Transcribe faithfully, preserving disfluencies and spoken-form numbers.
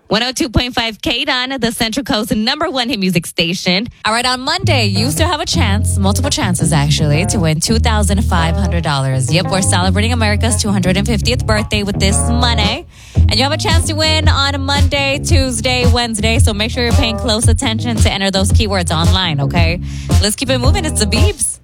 one oh two point five K D O N, the Central Coast number one hit music station. All right, on Monday, you still have a chance, multiple chances actually, to win two thousand five hundred dollars. Yep, we're celebrating America's two hundred fiftieth birthday with this money. And you have a chance to win on Monday, Tuesday, Wednesday. So make sure you're paying close attention to enter those keywords online, okay? Let's keep it moving. It's the Beeps.